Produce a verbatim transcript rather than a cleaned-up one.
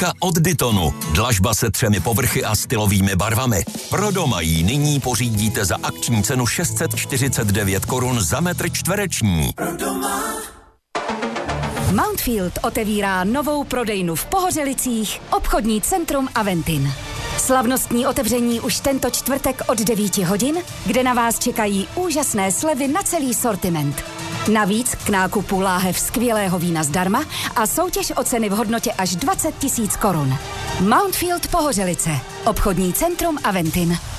Dlažba od Dytonu. Dlažba se třemi povrchy a stylovými barvami. Pro doma ji nyní pořídíte za akční cenu šest set čtyřicet devět korun za metr čtvereční. Pro doma. Mountfield otevírá novou prodejnu v Pohořelicích, obchodní centrum Aventin. Slavnostní otevření už tento čtvrtek od devíti hodin, kde na vás čekají úžasné slevy na celý sortiment. Navíc k nákupu láhev skvělého vína zdarma a soutěž o ceny v hodnotě až dvacet tisíc korun. Mountfield Pohořelice, obchodní centrum Aventin.